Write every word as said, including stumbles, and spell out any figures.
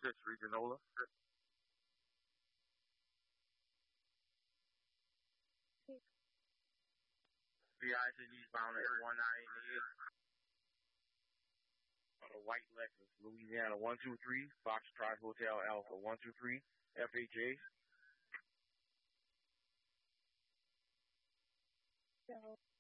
six, Regionola. V I C eastbound at one nine eight. On a white Lexus, Louisiana one two three, Foxtrot Hotel Alpha one two three, F H A. So